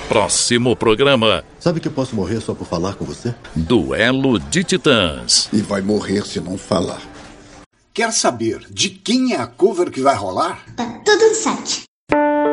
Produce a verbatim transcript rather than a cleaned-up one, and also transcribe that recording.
Próximo programa. Sabe que eu posso morrer só por falar com você? Duelo de Titãs. E vai morrer se não falar. Quer saber de quem é a cover que vai rolar? Tá tudo no site.